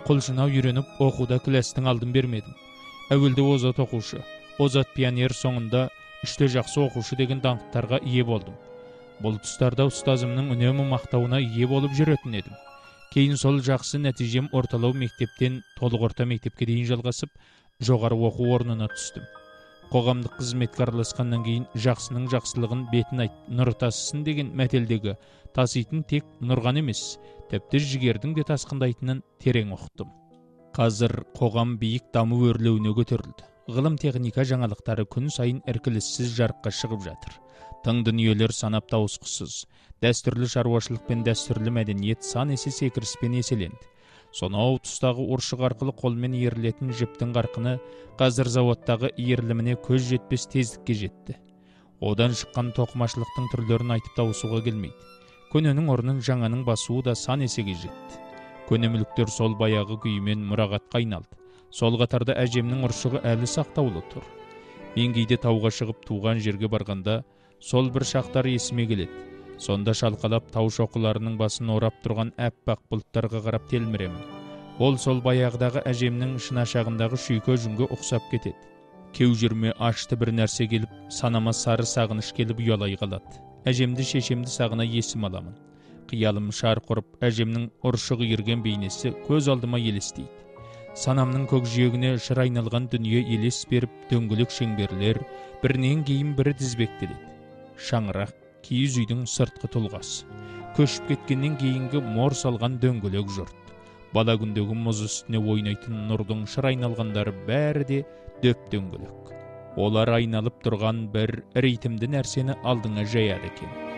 Қолшына үйреніп, оқуда кластың алдын бермедім. Әуелде озат оқушы, озат пионер, соңында үште жақсы оқушы деген даңқтарға ие болдым. Бұл тұстарда ұстазымның үнемі мақтауына ие болып жүретін едім. Кейін сол жақсы нәтижем орталау мектептен толық орта мектепке дейін жалғасып, жоғары оқу орнына түстім. Қоғамдық қызметке араласқаннан кейін жақсының жақсылығын бетін айт, нұр тасысын деген мәтелдегі таситын тек нұрған емес, тіпті жігердің де тасқындайтынын терең ұқтым. Қазір қоғам биік даму өрлеуіне көтерілді. Ғылым техника жаңалықтары күн сайын іркіліссіз жарыққа шығып жатыр. Тың дүниелер санап тауысқысыз. Дәстүрлі шаруашылық пен дәстүрлі мәдениет сан есе секіріспен еселенді. Сонау тұстағы ұршық арқылы қолмен иірілетін жіптің қарқыны қазір заводтағы иіріліміне көз жетпес тездікке жетті. Одан шыққан тоқымашылықтың түрлерін айтып тауысуға келмейді. Көненің орнын жаңаның басуы да сан есеге жетті. Көне мүліктер сол баяғы күйімен мұрағатқа айналды. Сол қатарда әжемнің ұршығы әлі сақтаулы тұр. Мен кейде тауға шығып туған жерге барғанда сол бір шақтар есіме келеді. Сонда шалқалап тау шоқыларының басын орап тұрған әппақ бұлттарға қарап телміремін. Ол сол баяғыдағы әжемнің шынашағындағы шүйке жүнге ұқсап кетеді. Кеу жүрме ашты бір нәрсе келіп, санама сары сағыныш келіп ұялай қалады. Әжемді шешемді сағына есім аламын. Қиялым шарқ ұрып, әжемнің ұршығы иірген бейнесі көз алдыма елестейді. Санамның көкжиегіне шыр айналған дүние елес беріп, дөңгелек шеңберлер бірінен кейін бірі тізбектеледі. Шаңырақ киіз үйдің сыртқы тұлғасы, көшіп кеткеннен кейінгі мор салған дөңгелек жұрт, бала күндегі мұз үстіне ойнайтын нұрдың шыр айналғандары бәрі де дөп дөңгелек. Олар айналып тұрған бір ритмді нәрсені алдыңа жаяды екен.